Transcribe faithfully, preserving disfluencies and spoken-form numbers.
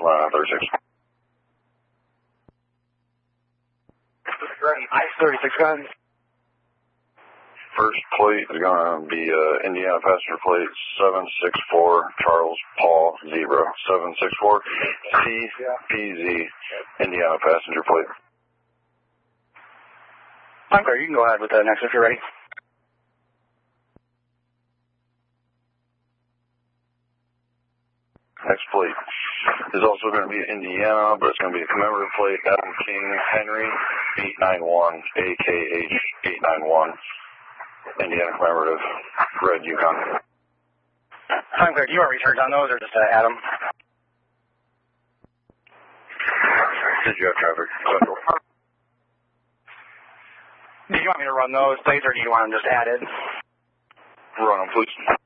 uh, thirty-six. Ice thirty-six, go ahead. First plate is going to be uh, Indiana passenger plate seven six four Charles Paul Zebra. seven six four C P Z Indiana passenger plate. I'm clear. You can go ahead with the next if you're ready. Next plate is also going to be Indiana, but it's going to be a commemorative plate, Adam King Henry eight nine one, A K H eight nine one, Indiana commemorative, red Yukon. I'm clear. Do you want returns on those or just uh, Adam? Did you have traffic? Central. Do you want me to run those plates or do you want them just added? Run them, please.